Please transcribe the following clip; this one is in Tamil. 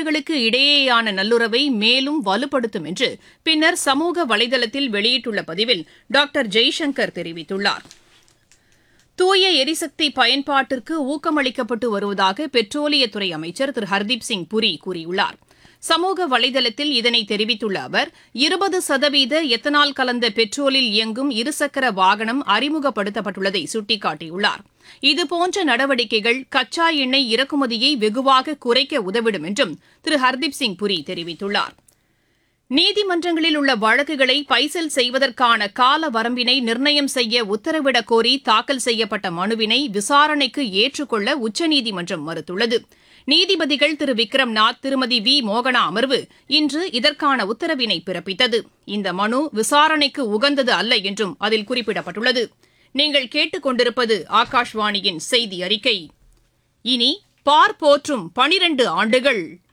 நாடுகளுக்கு இடையேயான நல்லுறவை மேலும் வலுப்படுத்தும் என்று பின்னர் சமூக வலைதளத்தில் வெளியிட்டுள்ள பதிவில் டாக்டர் ஜெய்சங்கர் தெரிவித்துள்ளார். தூய எரிசக்தி பயன்பாட்டிற்கு ஊக்கமளிக்கப்பட்டு வருவதாக பெட்ரோலியத்துறை அமைச்சர் திரு ஹர்தீப் சிங் புரி கூறியுள்ளார். சமூக வலைதளத்தில் இதனை தெரிவித்துள்ள அவர் 20% எத்தனால் கலந்த பெட்ரோலில் இயங்கும் இருசக்கர வாகனம் அறிமுகப்படுத்தப்பட்டுள்ளதை சுட்டிக்காட்டியுள்ளார். இதுபோன்ற நடவடிக்கைகள் கச்சா எண்ணெய் இறக்குமதியை வெகுவாக குறைக்க உதவிடும் என்றும் திரு ஹர்தீப் சிங் புரி தெரிவித்துள்ளார். நீதிமன்றங்களில் உள்ள வழக்குகளை பைசல் செய்வதற்கான கால வரம்பினை நிர்ணயம் செய்ய உத்தரவிடக் கோரி தாக்கல் செய்யப்பட்ட மனுவினை விசாரணைக்கு ஏற்றுக்கொள்ள உச்சநீதிமன்றம் மறுத்துள்ளது. நீதிபதிகள் திரு விக்ரம்நாத், திருமதி வி மோகனா அமர்வு இன்று இதற்கான உத்தரவினை பிறப்பித்தது. இந்த மனு விசாரணைக்கு உகந்தது அல்ல என்றும் அதில் குறிப்பிடப்பட்டுள்ளது. நீங்கள் கேட்டுக் கொண்டிருப்பது ஆகாஷ்வாணியின் செய்தி அறிக்கை. இனி பார்ப்போற்றும் 12 ஆண்டுகள்